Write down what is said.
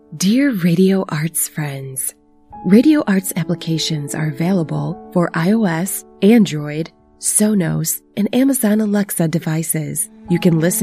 Dear Radio Arts friends, Radio Arts applications are available for iOS, Android, Sonos, and Amazon Alexa devices. You can listen